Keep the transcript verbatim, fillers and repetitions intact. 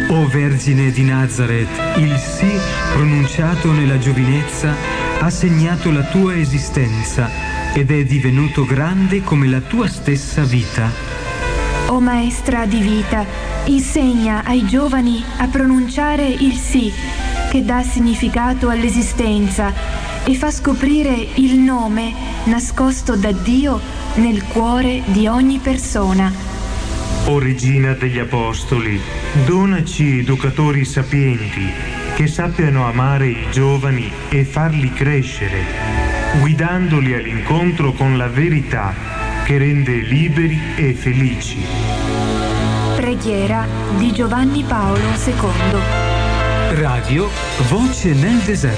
O Vergine di Nazareth, il sì pronunciato nella giovinezza ha segnato la tua esistenza ed è divenuto grande come la tua stessa vita. O Maestra di vita, insegna ai giovani a pronunciare il sì, che dà significato all'esistenza e fa scoprire il nome nascosto da Dio nel cuore di ogni persona. O Regina degli Apostoli, donaci educatori sapienti che sappiano amare i giovani e farli crescere, guidandoli all'incontro con la verità che rende liberi e felici. Preghiera di Giovanni Paolo secondo. Radio Voce nel deserto.